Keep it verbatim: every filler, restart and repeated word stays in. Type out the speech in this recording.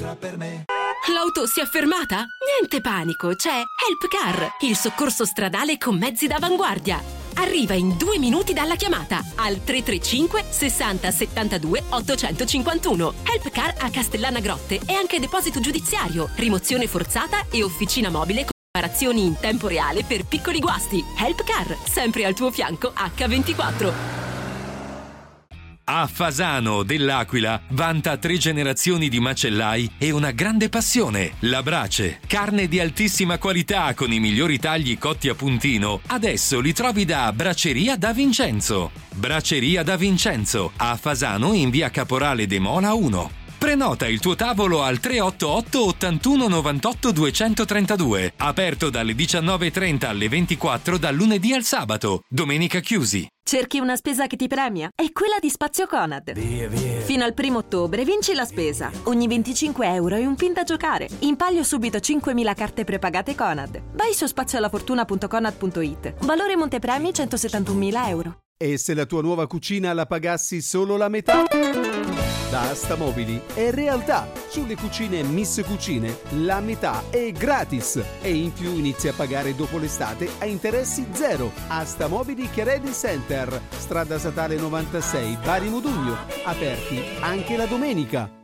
lavora per me. L'auto si è fermata? Niente panico, c'è Helpcar, il soccorso stradale con mezzi d'avanguardia. Arriva in due minuti dalla chiamata al tre tre cinque sessanta settantadue ottocentocinquantuno. Helpcar a Castellana Grotte e anche deposito giudiziario, rimozione forzata e officina mobile con riparazioni in tempo reale per piccoli guasti. Helpcar, sempre al tuo fianco acca ventiquattro. A Fasano dell'Aquila vanta tre generazioni di macellai e una grande passione, la brace. Carne di altissima qualità con i migliori tagli cotti a puntino. Adesso li trovi da Braceria da Vincenzo. Braceria da Vincenzo, a Fasano in via Caporale de Mola uno. Prenota il tuo tavolo al tre otto otto ottantuno novantotto duecentotrentadue. Aperto dalle diciannove e trenta alle ventiquattro dal lunedì al sabato. Domenica chiusi. Cerchi una spesa che ti premia? È quella di Spazio Conad. Via, via. Fino al primo ottobre vinci la spesa. Ogni venticinque euro e un pin da giocare. In palio subito cinquemila carte prepagate Conad. Vai su spazioalafortuna punto conad punto it. Valore montepremi centosettantunomila euro. E se la tua nuova cucina la pagassi solo la metà? Da Asta Mobili è realtà. Sulle cucine Miss Cucine la metà è gratis e in più inizi a pagare dopo l'estate a interessi zero. Asta Mobili Credit Center, strada statale novantasei, Bari Modugno, aperti anche la domenica.